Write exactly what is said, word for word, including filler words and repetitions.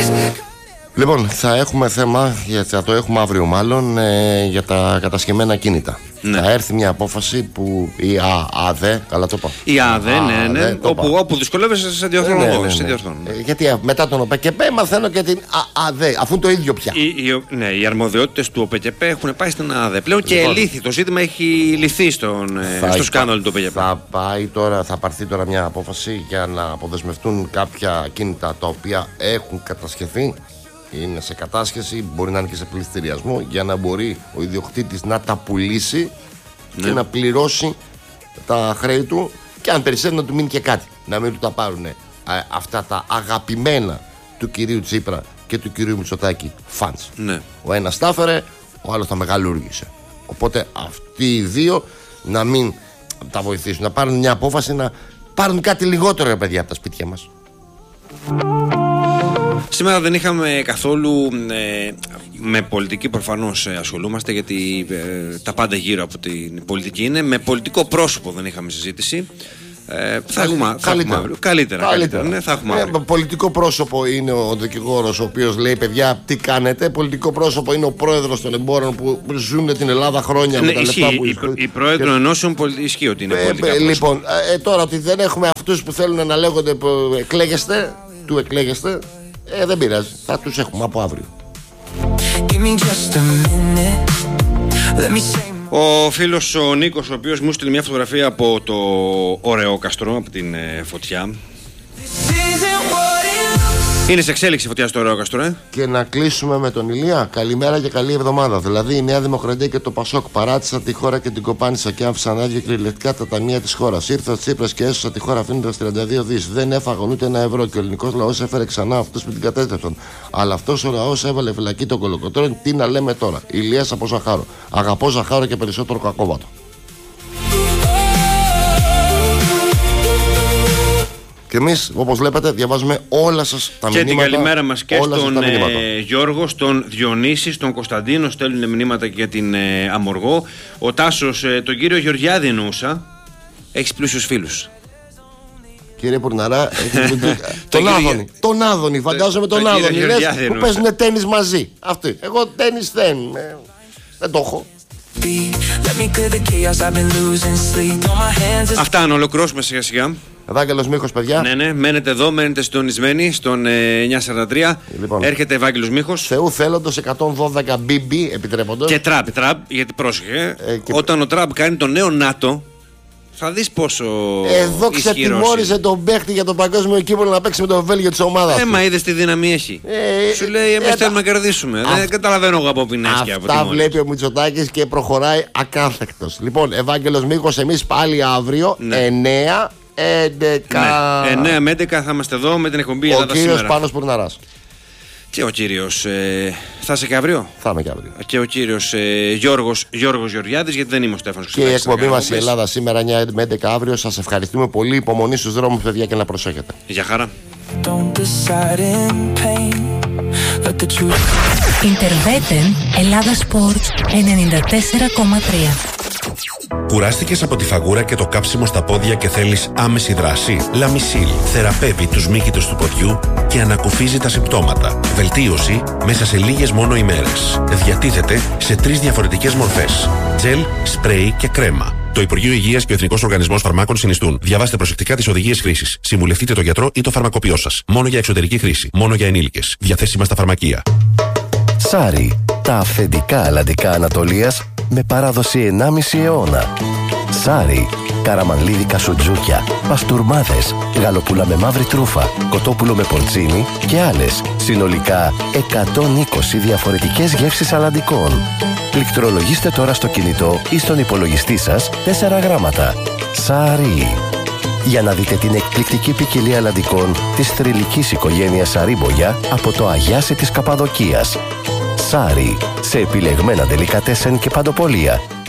Λοιπόν, θα έχουμε θέμα, θα το έχουμε αύριο μάλλον, ε, για τα κατασκευμένα κίνητα. Ναι. Θα έρθει μια απόφαση που η ΑΔΕ, καλά το είπα. Η ΑΔΕ, ναι, ναι. ναι όπου, όπου δυσκολεύεσαι σε διορθώνω ναι, εγώ. ναι, ναι, ναι. Ε, γιατί μετά τον ΟΠΕΚΕΠΕ μαθαίνω και την ΑΔΕ, αφού είναι το ίδιο πια. Οι, οι, ναι, οι αρμοδιότητες του ΟΠΕΚΕΠΕ έχουν πάει στην ΑΔΕ πλέον και λοιπόν, ελήφθη. Το ζήτημα έχει λυθεί στον, στο σκάνδαλο του ΟΠΕΚΕΠΕ. Θα, πάει τώρα, θα πάρθει τώρα μια απόφαση για να αποδεσμευτούν κάποια κίνητα τα οποία έχουν κατασχεθεί. Είναι σε κατάσχεση, μπορεί να είναι και σε πληστηριασμό, για να μπορεί ο ιδιοκτήτης να τα πουλήσει, ναι, και να πληρώσει τα χρέη του, και αν περισσεύει να του μείνει και κάτι, να μην του τα πάρουν αυτά τα αγαπημένα του κυρίου Τσίπρα και του κυρίου Μητσοτάκη φαντς. Ναι. Ο ένας τα έφερε, ο άλλος τα μεγαλούργησε. Οπότε αυτοί οι δύο να μην τα βοηθήσουν, να πάρουν μια απόφαση, να πάρουν κάτι λιγότερο, ρε παιδιά, από τα σπίτια μας. Σήμερα δεν είχαμε καθόλου ε, με πολιτική, προφανώς ε, ασχολούμαστε, γιατί ε, τα πάντα γύρω από την πολιτική είναι. Με πολιτικό πρόσωπο δεν είχαμε συζήτηση. Ε, θα έχουμε, θα έχουμε αύριο. Καλύτερα, καλύτερα. Ναι, θα έχουμε αύριο. Ε, πολιτικό πρόσωπο είναι ο δικηγόρος ο οποίος λέει, παιδιά, τι κάνετε. Πολιτικό πρόσωπο είναι ο πρόεδρος των εμπόρων που ζουν την Ελλάδα χρόνια, ναι, με τα ισχύει, λεφτά που η, η, η πρόεδρων και... ενώσεων ισχύει ότι είναι ε, πολιτικά πρόσωπα. Λοιπόν, ε, τώρα ότι δεν έχουμε αυτούς που θέλουν να λέγονται που εκλέγεστε, του εκλέγεστε, Ε, δεν πειράζει, θα τους έχουμε από αύριο. Ο φίλος ο Νίκος, ο οποίος μου στείλει μια φωτογραφία από το Ωρεόκαστρο, από την ε, φωτιά. Είναι σε εξέλιξη φωτιά στο Ωρεόκαστρο, ε. Και να κλείσουμε με τον Ηλία. Καλημέρα και καλή εβδομάδα. Δηλαδή η Νέα Δημοκρατία και το Πασόκ παράτησαν τη χώρα και την κοπάνισαν και άφησαν άδεια κυριολεκτικά τα ταμεία της χώρας. Ήρθε ο Τσίπρας και έσωσε τη χώρα αφήνοντας τριάντα δύο δισεκατομμύρια. Δεν έφαγαν ούτε ένα ευρώ και ο ελληνικός λαός έφερε ξανά αυτούς που την κατέστρεψαν. Αλλά αυτός ο λαός έβαλε φυλακή τον Κολοκοτρώνη. Τι να λέμε τώρα. Ηλίας από Ζαχάρο. Αγαπώ Ζαχάρο και περισσότερο κακόβατο. Και εμείς, όπως βλέπετε, διαβάζουμε όλα σας τα και μηνύματα. Και την καλημέρα μας και στον ε, Γιώργο, στον Διονύση, στον Κωνσταντίνο. Στέλνουν μηνύματα για την ε, Αμοργό. Ο Τάσος, ε, τον κύριο Γεωργιάδη εννοούσα. Έχεις πλούσιους φίλους. Κύριε Πουρναρά, τον Άδωνη. Τον Άδωνη, φαντάζομαι τον Άδωνη. Που παίζουν τένις μαζί. Αυτοί. Εγώ τένις δεν. Δεν το έχω. Αυτά, να ολοκληρώσουμε σιγά σιγά. Ευάγγελος Μίχος, παιδιά. Ναι, ναι, μένετε εδώ, μένετε συντονισμένοι στον ε, εννιακόσια σαράντα τρία. Λοιπόν, έρχεται Ευάγγελος Μίχος. Θεού θέλοντος εκατόν δώδεκα μπι μπι επιτρέποντος. Και Τραμπ, Τραμπ, γιατί πρόσεχε. Ε, και... Όταν ο Τραμπ κάνει το νέο ΝΑΤΟ, θα δεις πόσο. Εδώ ξετιμώρησε τον παίχτη για τον παγκόσμιο κύπελλο να παίξει με το Βέλγιο της ομάδας. Ε, μα είδες τι δύναμη έχει. Ε, Σου λέει, εμείς ε, θέλουμε να κερδίσουμε. Α... Δεν καταλαβαίνω εγώ από πινέσκια. Αυτά βλέπει ο Μητσοτάκης και προχωράει ακάθεκτος. Λοιπόν, Ευάγγελος Μίχος, εμείς πάλι αύριο, ναι. εννέα. έντεκα. Ναι. εννέα με έντεκα θα είμαστε εδώ με την εκπομπή Ελλάδα Σήμερα. Ο κύριος Πάνος Πουρναράς. Και ο κύριος ε, θα είσαι και αύριο. Θα είμαι και αύριο. Και ο κύριος ε, Γιώργος, Γιώργος Γεωργιάδης, γιατί δεν είμαι ο Στέφανος. Και η εκπομπή μας η Ελλάδα Σήμερα εννέα με έντεκα αύριο. Σας ευχαριστούμε πολύ. Υπομονή στους δρόμους, παιδιά, και να προσέχετε. Γεια χαρά. Ιντερβέτεν Ελλάδα Σπορτ ενενήντα τέσσερα κόμμα τρία. Κουράστηκες από τη φαγούρα και το κάψιμο στα πόδια και θέλεις άμεση δράση? Λαμισίλ θεραπεύει τους μύχητους του ποδιού και ανακουφίζει τα συμπτώματα. Βελτίωση μέσα σε λίγες μόνο ημέρες. Διατίθεται σε τρεις διαφορετικές μορφές: τζελ, σπρέι και κρέμα. Το Υπουργείο Υγείας και ο Εθνικός Οργανισμός Φαρμάκων συνιστούν. Διαβάστε προσεκτικά τις οδηγίες χρήσης. Συμβουλευτείτε τον γιατρό ή το φαρμακοποιό σας. Μόνο για εξωτερική χρήση. Μόνο για ενήλικες. Διαθέσιμα στα φαρμακεία. Σάρι. Τα αυθεντικά αλλαντικά Ανατολίας με παράδοση ενάμιση αιώνα. Σάρι. Καραμανλίδικα σουτζούκια, παστούρμάδες, γαλοπούλα με μαύρη τρούφα, κοτόπουλο με πορτσίνι και άλλες. Συνολικά εκατόν είκοσι διαφορετικές γεύσεις αλλαντικών. Πληκτρολογήστε τώρα στο κινητό ή στον υπολογιστή σας τέσσερα γράμματα. Σάρι. Για να δείτε την εκπληκτική ποικιλία αλλαντικών της θρυλικής οικογένειας Σαρίμπογια από το Αγιάσι της Καπαδοκίας. Σάρι. Σε επιλεγμένα ντελικατέσεν και παντοπολία.